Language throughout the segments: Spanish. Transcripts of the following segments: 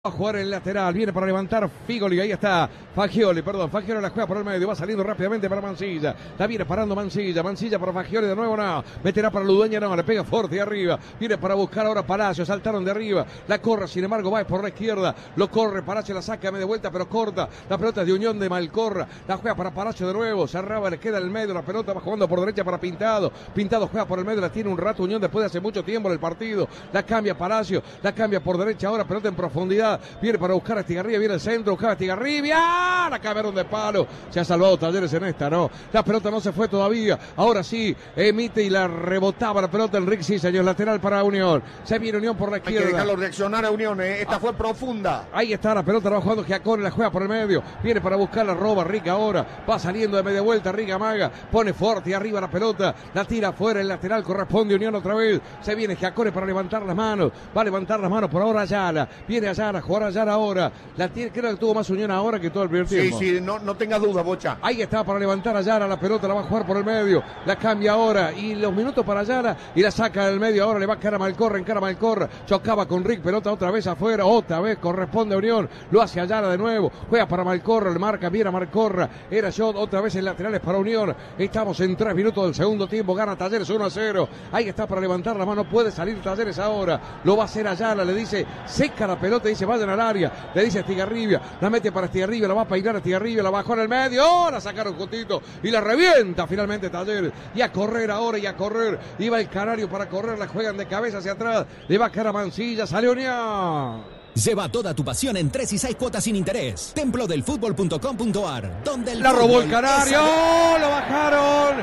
Va a jugar el lateral, viene para levantar Figoli, ahí está Fagioli la juega por el medio, va saliendo rápidamente para Mancilla, la viene parando Mancilla para Fagioli, de nuevo no, meterá para Ludueña, no, le pega fuerte arriba, viene para buscar ahora Palacio, saltaron de arriba, la corre, sin embargo va por la izquierda, lo corre, Palacio la saca de vuelta, pero corta, la pelota es de Unión de Malcorra, la juega para Palacio de nuevo, Sarraba le queda en el medio, la pelota va jugando por derecha para Pintado juega por el medio, la tiene un rato Unión después de hace mucho tiempo en el partido, la cambia Palacio, la cambia por derecha ahora, pelota en profundidad, viene para buscar a Estigarribia, viene el centro, buscaba a Estigarribia, la cambiaron de palo, se ha salvado Talleres en esta, ¿no? La pelota no se fue todavía, ahora sí, emite y la rebotaba la pelota Enrique, sí señor, lateral para Unión, se viene Unión por la izquierda. Hay que dejarlo reaccionar a Unión, esta fue profunda. Ahí está la pelota, la va jugando Giacone, la juega por el medio, viene para buscar la roba Rica ahora, va saliendo de media vuelta, Rica amaga, pone fuerte arriba la pelota, la tira afuera, el lateral corresponde Unión otra vez, se viene Giacone para levantar las manos, va a levantar las manos por ahora Ayala, viene Ayala, jugar Ayala ahora, la tiene, creo que tuvo más Unión ahora que todo el primer tiempo. Sí, no tengas duda, Bocha. Ahí está para levantar a Ayala, la pelota la va a jugar por el medio, la cambia ahora y los minutos para Ayala y la saca del medio, ahora le va a caer a Malcorra, chocaba con Rick, pelota otra vez afuera, otra vez corresponde a Unión, lo hace Ayala de nuevo, juega para Malcorra, le marca bien a Malcorra, era shot, otra vez en laterales para Unión, estamos en 3 minutos del segundo tiempo, gana Talleres 1-0, ahí está para levantar la mano, puede salir Talleres ahora, lo va a hacer Ayala, le dice, seca la pelota, dice vayan al área, le dice a Estigarribia, la mete para Estigarribia, la va a peinar a Estigarribia, la bajó en el medio, la sacaron juntito y la revienta finalmente Talleres, y a correr ahora, iba el Canario para correr, la juegan de cabeza hacia atrás, le va a caer a Mancilla, salió Unión. Lleva toda tu pasión en 3 y 6 cuotas sin interés. Templodelfutbol.com.ar, donde el la robó el Canario, lo bajaron.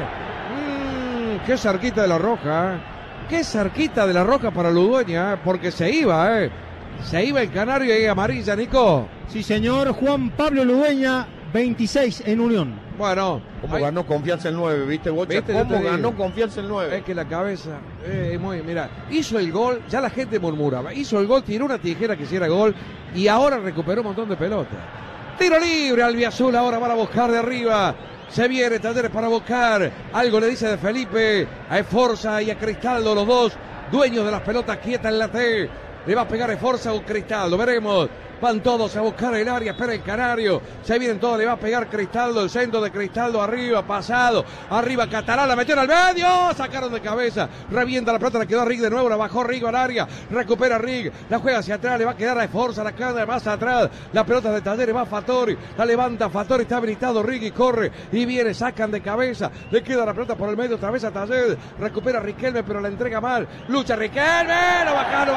Qué cerquita de la Roja, qué cerquita de la Roja para Ludueña, porque se iba, se iba el Canario y amarilla, Nico. Sí, señor, Juan Pablo Ludueña, 26 en Unión. Bueno, ¿cómo ganó confianza el 9, viste, Bocha? ¿Viste? ¿Cómo ganó confianza el 9? Es que la cabeza, mira, hizo el gol, ya la gente murmuraba, hizo el gol, tiró una tijera que hiciera gol y ahora recuperó un montón de pelotas. Tiro libre, Albiazul ahora van a buscar de arriba. Se viene Talleres para buscar. Algo le dice de Felipe a Esforza y a Cristaldo, los dos dueños de las pelotas quietas en la T. Le va a pegar Esforza o Cristaldo, veremos. Van todos a buscar el área, espera el Canario. Se vienen todos, le va a pegar Cristaldo, el centro de Cristaldo arriba, pasado. Arriba Catalán, la metió en el medio. Sacaron de cabeza, revienta la pelota, le quedó a Rig de nuevo, la bajó Rig al área. Recupera Rig, la juega hacia atrás, le va a quedar a Esforza, la queda más atrás. La pelota de Talleres va a Fattori, la levanta Fattori, está habilitado Rig y corre. Y viene, sacan de cabeza, le queda la pelota por el medio, otra vez a Talleres. Recupera Riquelme, pero la entrega mal. Lucha Riquelme, lo bajaron.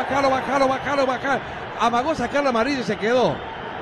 Amagó sacar la amarilla y se quedó.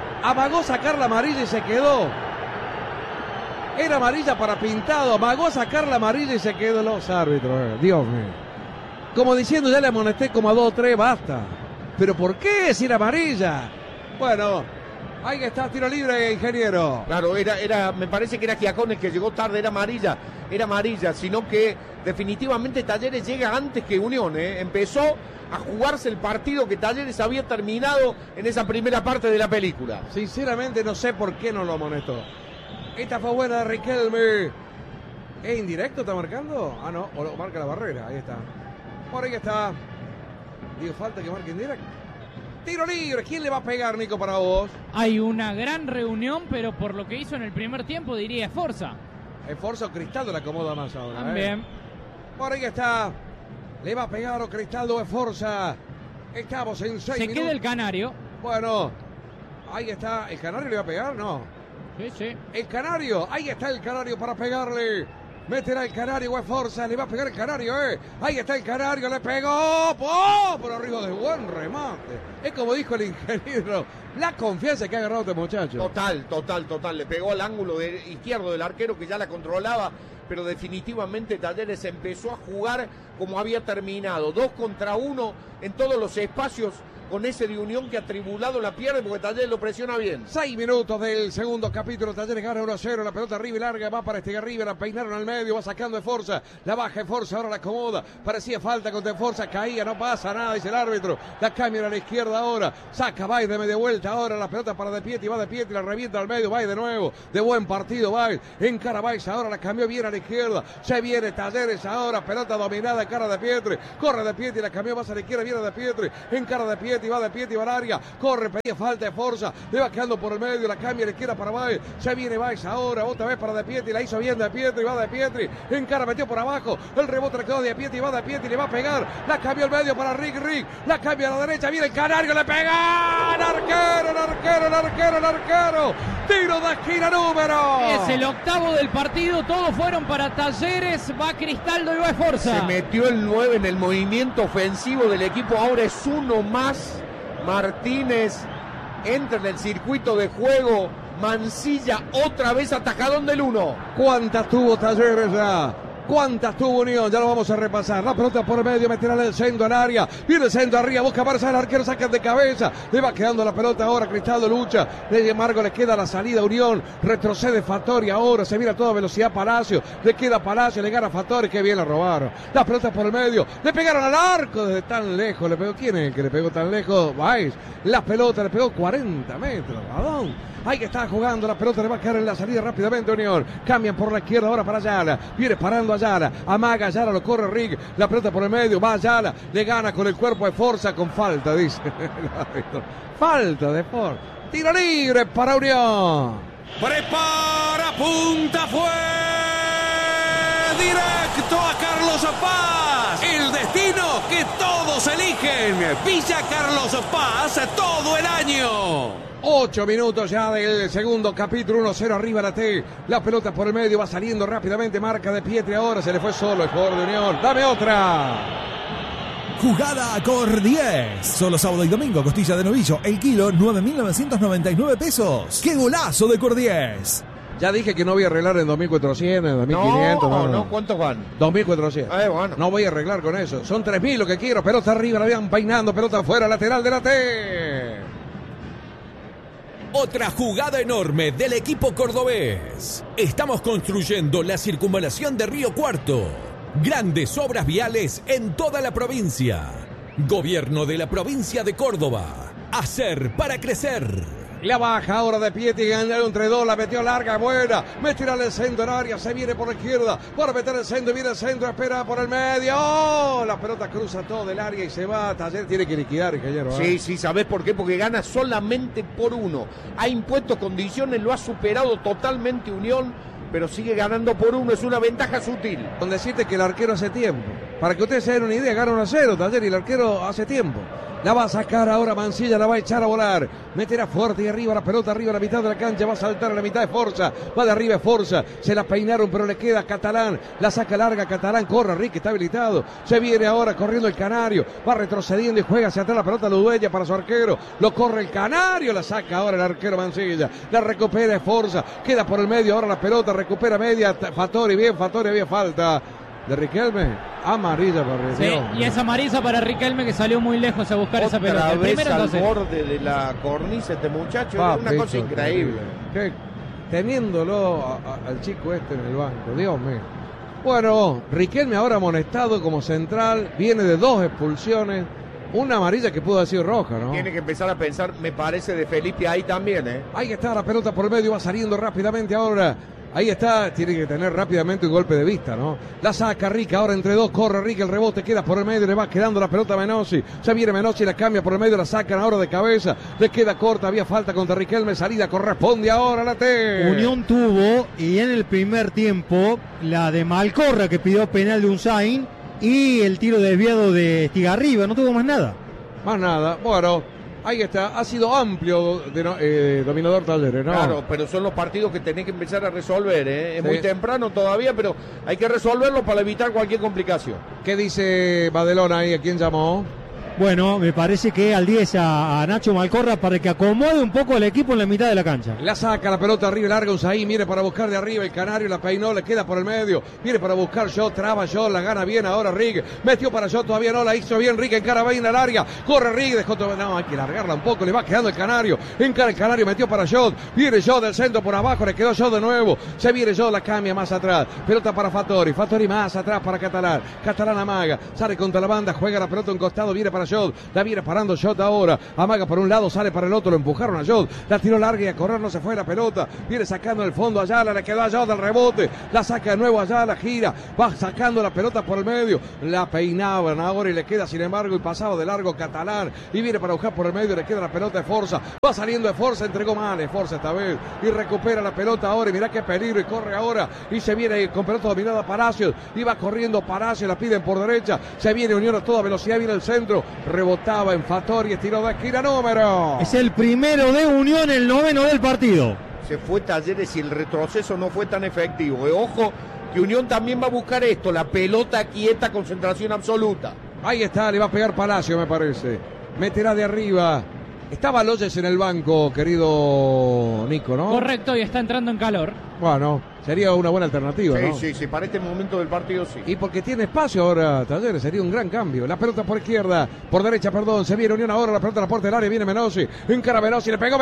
Era amarilla para Pintado. Amagó sacar la amarilla y se quedó. Los árbitros, Dios mío. Como diciendo, ya le amonesté como a 2 o 3, basta. ¿Pero por qué si era amarilla? Bueno, ahí está, tiro libre, ingeniero. Claro, me parece que era Giacone que llegó tarde, era amarilla, sino que definitivamente Talleres llega antes que Unión, empezó a jugarse el partido que Talleres había terminado en esa primera parte de la película. Sinceramente no sé por qué no lo amonestó. Esta fue buena de Riquelme. ¿Es indirecto? ¿Está marcando? Ah, no, o lo marca la barrera, ahí está. Por ahí está. Digo, falta que marque indirecto. Tiro libre, ¿quién le va a pegar, Nico, para vos? Hay una gran reunión, pero por lo que hizo en el primer tiempo diría Esforza. Esforza o Cristaldo le acomoda más ahora. También. Por ahí está. Le va a pegar o Cristaldo o Esforza. Estamos en 6 minutos. Se queda el Canario. Bueno, ahí está. ¿El Canario le va a pegar? No. Sí. El Canario, ahí está el Canario para pegarle. Meterá el Canario o Esforza, le va a pegar el Canario, Ahí está el Canario, le pegó. Por arriba de buen remate. Es como dijo el ingeniero, la confianza que ha agarrado este muchacho. Total. Le pegó al ángulo izquierdo del arquero que ya la controlaba, pero definitivamente Talleres empezó a jugar como había terminado. 2 contra 1 en todos los espacios, con ese de Unión que atribulado la pierde porque Talleres lo presiona bien. 6 minutos del segundo capítulo, Talleres gana 1-0, la pelota arriba y larga, va para Estigarribia, la peinaron al medio, va sacando de Forza, la baja de Forza, ahora la acomoda, parecía falta contra Forza, caía, no pasa nada, dice el árbitro, la cambia a la izquierda ahora, saca Baez de media vuelta, ahora la pelota para De Pietri, va De Pietri, la revienta al medio, Baez de nuevo, de buen partido Baez, encara Baez, ahora la cambió bien a la izquierda. Se viene Talleres ahora, pelota dominada en cara de Pietri. Corre de Pietri, la cambió más a la izquierda, viene de Pietri. En cara de Pietri, va al área. Corre, pedía falta de Forza. Le va quedando por el medio, la cambia a la izquierda para Baez. Se viene Baez ahora, otra vez para de Pietri. La hizo bien de Pietri, va de Pietri. En cara metió por abajo. El rebote le quedó de Pietri, va de Pietri, le va a pegar. La cambió al medio para Rick. La cambia a la derecha, viene el Canario, le pega. El arquero. Tiro de esquina número. Es el octavo del partido, todos fueron para Talleres, va Cristaldo y va Forza. Se metió el 9 en el movimiento ofensivo del equipo, ahora es uno más. Martínez entra en el circuito de juego. Mancilla otra vez atajadón del 1. ¿Cuántas tuvo Talleres ya? ¿Cuántas tuvo Unión? Ya lo vamos a repasar. La pelota por el medio, meterá en el centro al área. Viene el centro arriba, busca Barça, el arquero saca de cabeza. Le va quedando la pelota ahora, Cristaldo lucha. De embargo le queda la salida a Unión. Retrocede Fattori ahora, se mira a toda velocidad Palacio. Le queda Palacio, le gana Fattori, que bien la robaron. La pelota por el medio, le pegaron al arco desde tan lejos. Le pegó, ¿quién es el que le pegó tan lejos? Baez. La pelota le pegó 40 metros. ¿Adón? Ahí que está jugando, la pelota le va a caer en la salida rápidamente Unión. Cambian por la izquierda ahora para Ayala. Viene parando Ayala. Amaga Ayala, lo corre Rick. La pelota por el medio, va Ayala. Le gana con el cuerpo de Forza con falta, dice el árbitro. Falta de Forza. Tiro libre para Unión. Prepara, punta, fue directo a Carlos Paz. El destino que todos eligen. Villa Carlos Paz todo el año. 8 minutos ya del segundo capítulo, 1-0 arriba la T. La pelota por el medio va saliendo rápidamente, marca de Pietri ahora, se le fue solo el jugador de Unión. Dame otra. Jugada Cor 10. Solo sábado y domingo, costilla de novillo, el kilo, 9.999 pesos. ¡Qué golazo de Cor 10! Ya dije que no voy a arreglar en 2.400, en 2.500. No, ¿cuántos van? 2.400. Bueno. No voy a arreglar con eso. Son 3.000 lo que quiero. Pelota arriba, la vean peinando, pelota afuera, lateral de la T. Otra jugada enorme del equipo cordobés. Estamos construyendo la circunvalación de Río Cuarto. Grandes obras viales en toda la provincia. Gobierno de la provincia de Córdoba. Hacer para crecer. La baja ahora de Pietri, ganó entre dos, la metió larga, buena. Me tira el centro en área, se viene por la izquierda. Para meter el centro, viene el centro, espera por el medio. ¡Oh! La pelota cruza todo el área y se va. Taller tiene que liquidar, ingeniero. Sí, ¿sabés por qué? Porque gana solamente por 1. Ha impuesto condiciones, lo ha superado totalmente Unión, pero sigue ganando por 1. Es una ventaja sutil. Con decirte que el arquero hace tiempo. Para que ustedes se den una idea, gana 1-0 Taller y el arquero hace tiempo. La va a sacar ahora Mancilla, la va a echar a volar. Meterá fuerte y arriba, la pelota arriba a la mitad de la cancha. Va a saltar a la mitad de Forza. Va de arriba Forza. Se la peinaron, pero le queda Catalán. La saca larga Catalán. Corre Rick, está habilitado. Se viene ahora corriendo el Canario. Va retrocediendo y juega hacia atrás la pelota Ludueña para su arquero. Lo corre el Canario. La saca ahora el arquero Mancilla. La recupera Forza. Queda por el medio ahora la pelota. Recupera media. Fattori, bien, Fattori, había falta de Riquelme. Amarilla para Riquelme. Sí, y es amarilla para Riquelme que salió muy lejos a buscar esa pelota. Otra vez al entonces, borde de la cornisa este muchacho. Es una cosa increíble. Teniéndolo al chico este en el banco, Dios mío. Bueno, Riquelme ahora amonestado como central, viene de 2 expulsiones, una amarilla que pudo haber sido roja, ¿no? Tiene que empezar a pensar, me parece, de Felipe ahí también, ¿eh? Ahí está la pelota por el medio, va saliendo rápidamente ahora. Ahí está, tiene que tener rápidamente un golpe de vista, ¿no? La saca Rick, ahora entre dos, corre Rick, el rebote queda por el medio, le va quedando la pelota a Menossi. Ya viene Menossi, la cambia por el medio, la sacan ahora de cabeza, le queda corta, había falta contra Riquelme, salida corresponde ahora a la T. Unión tuvo, y en el primer tiempo, la de Malcorra que pidió penal de Unzain y el tiro desviado de Estigarriba, no tuvo más nada. Más nada, bueno, ahí está, ha sido amplio dominador Talleres, ¿no? Claro, pero son los partidos que tenés que empezar a resolver, ¿eh? Es Sí. muy temprano todavía, pero hay que resolverlo para evitar cualquier complicación. ¿Qué dice Badelón ahí? ¿A quién llamó? Bueno, me parece que al 10 a Nacho Malcorra para que acomode un poco al equipo en la mitad de la cancha. La saca la pelota arriba, larga Unzaín, viene para buscar de arriba el Canario, la peinó, le queda por el medio, viene para buscar Shot, traba Shot, la gana bien ahora Rick, metió para Shot, todavía no la hizo bien Rick, encara bien al área, corre Rick, dejó todo, no, hay que largarla un poco, le va quedando el Canario, encara el Canario, metió para Shot, viene Shot del centro por abajo, le quedó Shot de nuevo, se viene Shot, la cambia más atrás, pelota para Fattori más atrás para Catalán, Catalán amaga, sale contra la banda, juega la pelota a un costado, viene para para Jod. La viene parando Jod ahora. Amaga por un lado, sale para el otro. Lo empujaron a Jod. La tiró larga y a correr no se fue la pelota. Viene sacando el fondo Ayala. Le quedó a Jod el rebote. La saca de nuevo Ayala. Gira. Va sacando la pelota por el medio. La peinaban ahora y le queda sin embargo y pasado de largo Catalán. Y viene para buscar por el medio. Le queda la pelota de Forza. Va saliendo de Forza. Entregó mal Forza esta vez. Y recupera la pelota ahora. Y mirá qué peligro. Y corre ahora. Y se viene con pelota dominada Palacios. Y va corriendo Palacios. La piden por derecha. Se viene Unión a toda velocidad. Viene el centro. Rebotaba en Fattori. Estiró de esquina número. Es el primero de Unión, el noveno del partido. Se fue Talleres y el retroceso no fue tan efectivo. Ojo que Unión también va a buscar esto. La pelota quieta, concentración absoluta. Ahí está. Le va a pegar Palacio me parece. Meterá de arriba. Estaba Loyes en el banco, querido Nico, ¿no? Correcto, y está entrando en calor. Bueno, sería una buena alternativa, ¿no? Sí, para este momento del partido sí. Y porque tiene espacio ahora Talleres, sería un gran cambio. La pelota por izquierda, por derecha, perdón, se viene Unión ahora, la pelota a la puerta del área, viene Menossi, encara Menossi, le pegó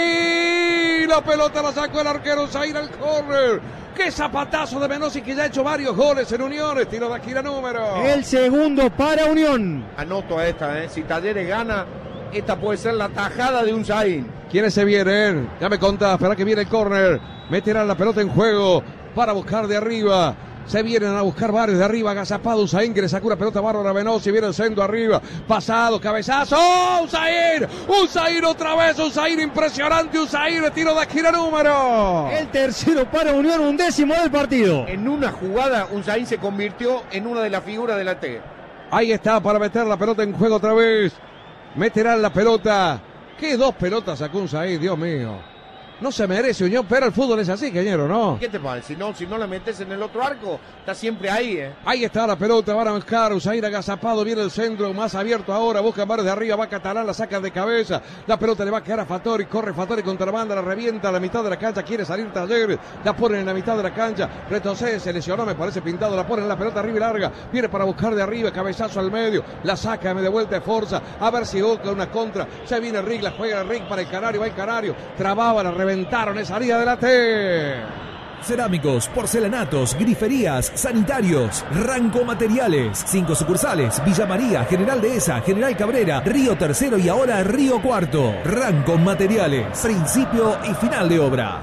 Menossi, la pelota la sacó el arquero Zaire al córner. ¡Qué zapatazo de Menossi que ya ha hecho varios goles en Unión! Tiro de aquí la número. El segundo para Unión. Anoto a esta, si Talleres gana, esta puede ser la tajada de Unzaín. ¿Quiénes se vienen? Ya me contás, espera que viene el córner. Meterán la pelota en juego para buscar de arriba. Se vienen a buscar varios de arriba. Agazapado Usain que le sacó una pelota bárbara a Menossi. Viene el centro arriba. Pasado, cabezazo. Usain. Usain otra vez. Usain impresionante. Usain le tiro de esquina número. El tercero para Unión, 11º del partido. En una jugada, Unzaín se convirtió en una de las figuras de la T. Ahí está para meter la pelota en juego otra vez. Meterán la pelota. ¿Qué dos pelotas sacó Usain? Dios mío. No se merece Unión, pero el fútbol es así, cañero, ¿no? ¿Qué te parece? Si no la metes en el otro arco, está siempre ahí, ¿eh? Ahí está la pelota, van a buscar, Usain agazapado, viene el centro, más abierto ahora, busca varios de arriba, va Catalán, la saca de cabeza, la pelota le va a quedar a Fattori, corre Fattori contra la banda, la revienta a la mitad de la cancha, quiere salir Talleres, la ponen en la mitad de la cancha, retrocede, se lesionó, me parece pintado, la ponen en la pelota arriba y larga, viene para buscar de arriba, cabezazo al medio, la saca de vuelta de Forza, a ver si busca una contra, ya viene Rick, la juega Rick para el Canario, va el Canario, trababa, la reventaron, esa de la T. Cerámicos, porcelanatos, griferías, sanitarios, Ranco Materiales, 5 sucursales, Villa María, General Dehesa, General Cabrera, Río Tercero y ahora Río Cuarto. Ranco Materiales, principio y final de obra.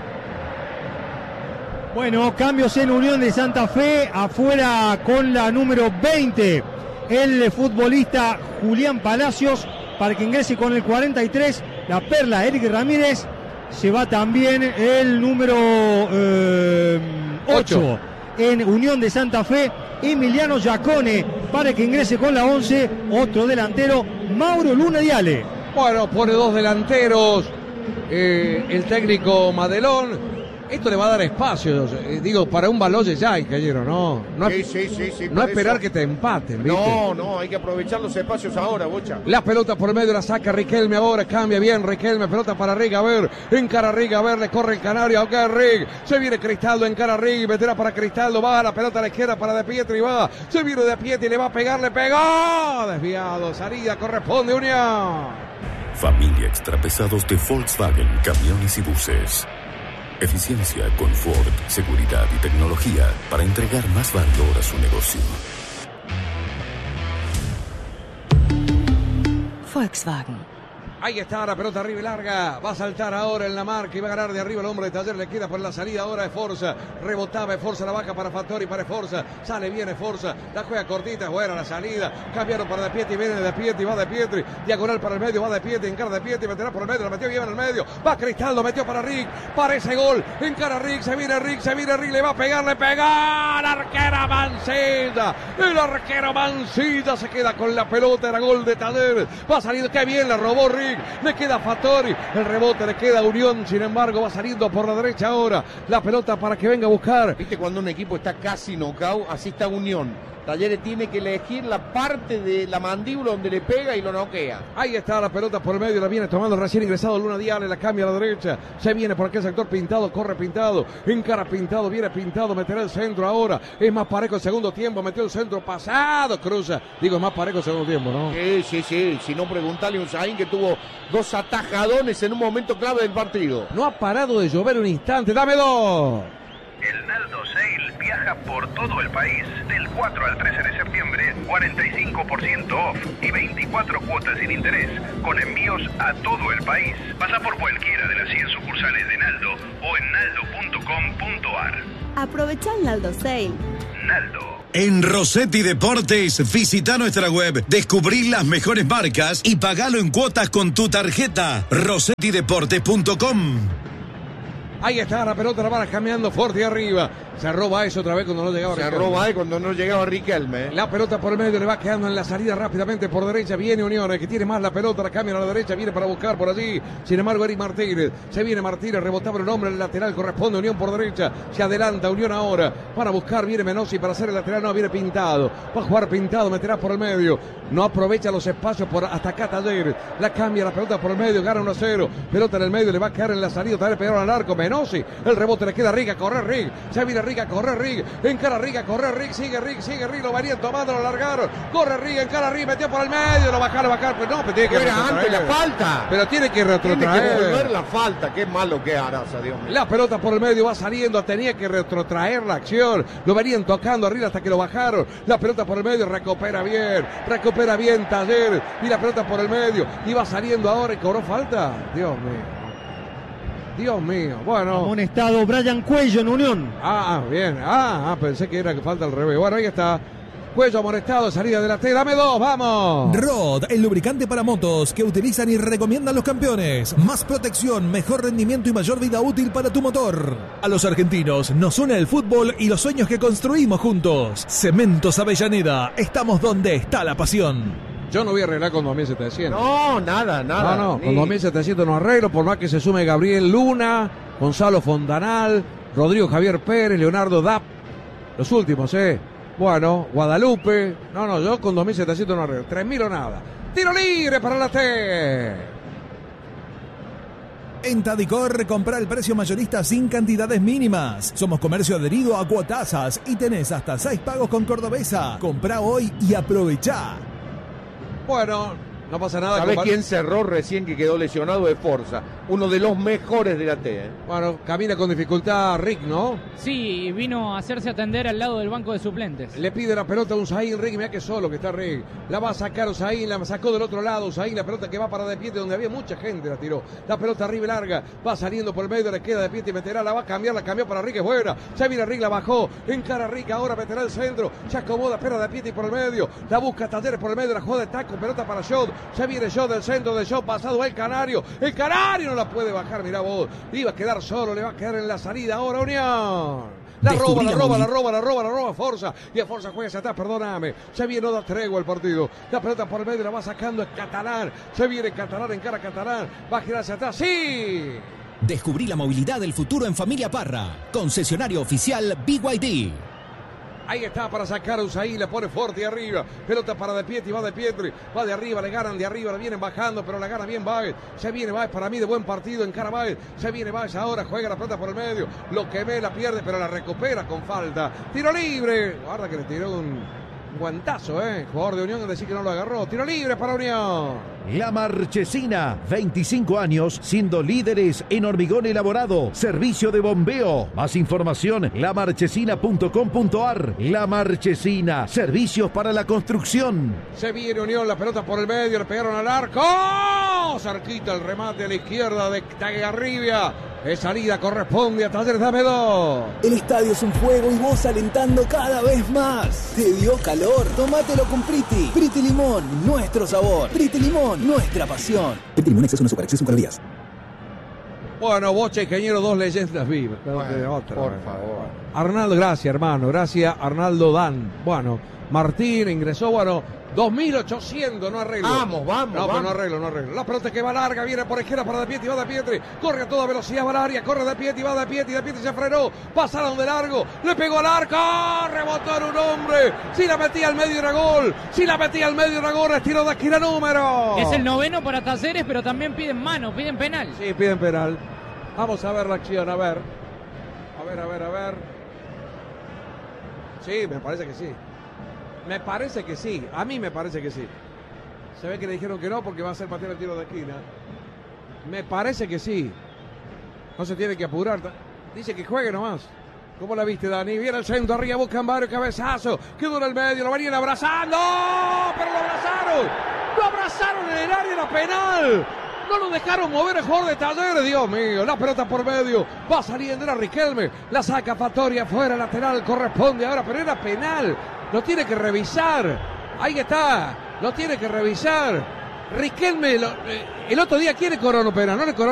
Bueno, cambios en Unión de Santa Fe, afuera con la número 20, el futbolista Julián Palacios, para que ingrese con el 43, la perla Eric Ramírez. Se va también el número 8 en Unión de Santa Fe, Emiliano Giacone, para que ingrese con la 11, otro delantero, Mauro Luna Diale. Bueno, pone dos delanteros, el técnico Madelón. Esto le va a dar espacio, digo, para un Baloyes ya, ingeniero, ¿no? Sí. No esperar que te empaten, ¿viste? No, hay que aprovechar los espacios ahora, Bocha. La pelota por el medio la saca Riquelme ahora, cambia bien Riquelme, pelota para Rig, a ver, encara Rig, a ver, le corre el Canario, ok, Rig, se viene Cristaldo, encara Rig, meterá para Cristaldo, va la pelota a la izquierda para De Pietri, va, se viene De Pietri, le va a pegar, le pegó, desviado, salida, corresponde Unión. Familia Extrapesados de Volkswagen, camiones y buses. Eficiencia, confort, seguridad y tecnología para entregar más valor a su negocio. Volkswagen. Ahí está la pelota arriba y larga. Va a saltar ahora en la marca y va a ganar de arriba el hombre de Talleres. Le queda por la salida ahora de Forza. Rebotaba de Forza, la baja para Fattori, para Forza. Sale bien Forza. La juega cortita, es buena la salida. Cambiaron para De Pietri, viene De Pietri, va De Pietri. Diagonal para el medio, va De Pietri, encara De Pietri, meterá por el medio, la metió bien en el medio. Va Cristaldo, metió para Rick. Para ese gol. Encara Rick, se viene Rick, le va a pegar, le pega. La arquera Mancilla. El arquero Mancilla se queda con la pelota. Era gol de Talleres. Va saliendo, qué bien, la robó Rick. Le queda Fattori, el rebote le queda a Unión, sin embargo va saliendo por la derecha ahora, la pelota para que venga a buscar. Viste cuando un equipo está casi knockout, así está Unión. Talleres tiene que elegir la parte de la mandíbula donde le pega y lo noquea. Ahí está la pelota por el medio, la viene tomando recién ingresado Luna Diale, la cambia a la derecha, se viene por aquel sector Pintado, corre Pintado, encara Pintado, viene Pintado, meterá el centro ahora, es más parejo el segundo tiempo, metió el centro pasado, cruza, digo, es más parejo el segundo tiempo, ¿no? Sí, si no preguntale a Unzaín que tuvo dos atajadones en un momento clave del partido. No ha parado de llover un instante, dame dos. El Naldo Sale viaja por todo el país. Del 4 al 13 de septiembre, 45% off y 24 cuotas sin interés, con envíos a todo el país. Pasa por cualquiera de las 100 sucursales de Naldo o en naldo.com.ar. Aprovecha el Naldo Sale. Naldo. En Rossetti Deportes, visita nuestra web, descubrí las mejores marcas y pagalo en cuotas con tu tarjeta. rossettideportes.com. Ahí está la pelota, la van cambiando fuerte arriba. Se roba eso otra vez cuando no llegaba Se Riquelme. roba cuando no llegaba Riquelme. La pelota por el medio le va quedando en la salida rápidamente por derecha. Viene Unión, el que tiene más la pelota, la cambia a la derecha, viene para buscar por allí. Sin embargo, Eric Martínez. Se viene Martínez, rebotaba el hombre en el lateral, corresponde Unión por derecha. Se adelanta Unión ahora para buscar, viene Menossi para hacer el lateral, no, viene Pintado. Va a jugar Pintado, meterá por el medio. No aprovecha los espacios por hasta acá Talleres. La cambia la pelota por el medio, gana 1-0. Pelota en el medio, le va a quedar en la salida, tal vez pegaron al arco. Menossi, el rebote le queda a Riga, corre Rig. Se viene Riga, corre Rig. Encara Riga, corre Rig, sigue Rig, lo varían tomando, lo largaron. Corre Rig, encara Rig, metió por el medio, lo bajaron, pues no, pero tiene que Era antes la falta. Pero tiene que retrotraer. Tiene que devolver la falta, qué malo que es Araza, Dios mío. La pelota por el medio va saliendo, tenía que retrotraer la acción. Lo venían tocando arriba hasta que lo bajaron. La pelota por el medio, recupera bien Taller. Y la pelota por el medio, y va saliendo ahora y cobró falta. Dios mío, bueno. Amonestado Brian Cuello en Unión. Bien. Pensé que era que falta al revés. Bueno, ahí está. Cuello amonestado, salida de la T. Dame 2, vamos. Rod, el lubricante para motos que utilizan y recomiendan los campeones. Más protección, mejor rendimiento y mayor vida útil para tu motor. A los argentinos nos une el fútbol y los sueños que construimos juntos. Cementos Avellaneda, estamos donde está la pasión. Yo no voy a arreglar con 2.700. No, nada. No, con 2.700 no arreglo, por más que se sume Gabriel Luna, Gonzalo Fontanal, Rodrigo Javier Pérez, Leonardo Dapp, los últimos, Bueno, Guadalupe. No, yo con 2.700 no arreglo. 3.000 o nada. Tiro libre para la T. En Tadicor, compra el precio mayorista sin cantidades mínimas. Somos comercio adherido a Cuotasas y tenés hasta 6 pagos con Cordobesa. Comprá hoy y aprovechá. Bueno, no pasa nada. ¿Sabés quién cerró recién que quedó lesionado? De Forza, uno de los mejores de la T. Bueno, camina con dificultad Rick, ¿no? Sí, vino a hacerse atender al lado del banco de suplentes. Le pide la pelota a Usain Rick, mira que solo que está Rick. La va a sacar Usain, la sacó del otro lado Usain, la pelota que va para De Pietri, donde había mucha gente, la tiró. La pelota arriba y larga, va saliendo por el medio, le queda De Pietri, meterá, la va a cambiar, la cambió para Rick, es buena. Ya viene Rick, la bajó, encara Rick, ahora meterá el centro, se acomoda, espera De Pietri por el medio, la busca Talleres por el medio, la juega de taco, pelota para Shot, ya viene Shot del centro de Shot, pasado el Canario no la puede bajar, mirá vos, iba a quedar solo, le va a quedar en la salida ahora Unión. La roba Forza. Y a Forza juega hacia atrás, perdóname. Se viene, no da tregua el partido. La pelota por el medio la va sacando el Catalán. Se viene Catalán, encara Catalán. Va a girar hacia atrás, ¡sí! Descubrí la movilidad del futuro en Familia Parra. Concesionario oficial BYD. Ahí está para sacar a Usain, le pone fuerte arriba. Pelota para De Pietri, va De Pietri, va de arriba, le ganan de arriba, la vienen bajando, pero la gana bien Báez. Se viene Báez, para mí de buen partido en cara Báez. Se viene Báez ahora, juega la pelota por el medio. Lo quemé, la pierde, pero la recupera con falta. Tiro libre. Guarda que le tiró un guantazo, jugador de Unión, es decir que no lo agarró. Tiro libre para Unión. La Marchesina, 25 años siendo líderes en hormigón elaborado, servicio de bombeo. Más información, lamarchesina.com.ar. La Marchesina, servicios para la construcción. Se viene Unión, la pelota por el medio, le pegaron al arco. Cerquita el remate a la izquierda de Tagarribia. Es salida, corresponde a Talleres, dame 2. El estadio es un fuego y vos alentando cada vez más. ¿Te dio calor? Tómatelo con Priti. Priti Limón, nuestro sabor. Priti Limón, nuestra pasión. Priti Limón, exceso no azúcar, exceso en calorías. Bueno, Bocha, Ingeniero, 2 leyendas vivas. Bueno, por favor. Arnaldo, gracias, hermano. Gracias, Arnaldo Dan. Bueno, Martín ingresó, 2.800, no arreglo. Vamos. Pero no arreglo. La pelota que va larga, viene por izquierda para De Pietri, va De Pietri, corre a toda velocidad, va al área, corre De Pietri, va De Pietri se frenó, pasaron de largo, le pegó al arco, rebotó en un hombre, si la metía al medio era gol, estilo de esquina número. Es el 9º para Talleres, pero también piden mano, piden penal. Sí, piden penal. Vamos a ver la acción, a ver. Sí, me parece que sí. A mí me parece que sí. Se ve que le dijeron que no porque va a ser patear el tiro de esquina. Me parece que sí. No se tiene que apurar. Dice que juegue nomás. ¿Cómo la viste, Dani? Viene el centro, arriba buscan varios cabezazo. Quedó en el medio, lo venían abrazando. ¡Oh! Pero lo abrazaron. Lo abrazaron en el área, era penal. No lo dejaron mover el jugador de Talleres. Dios mío, la pelota por medio. Va saliendo, era Riquelme. La saca Fattori afuera, lateral. Corresponde ahora, pero era penal. Lo tiene que revisar. Ahí está. Lo tiene que revisar. Riquelme, el otro día, ¿quién le coronó penal? No le coronó.